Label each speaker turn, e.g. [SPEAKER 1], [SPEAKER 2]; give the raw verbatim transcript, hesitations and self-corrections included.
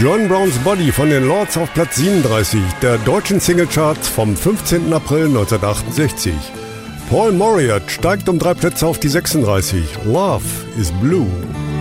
[SPEAKER 1] John Brown's Body von den Lords auf Platz siebenunddreißig der deutschen Singlecharts vom fünfzehnten April neunzehnhundertachtundsechzig. Paul Marriott steigt um drei Plätze auf die sechsunddreißig. Love is Blue.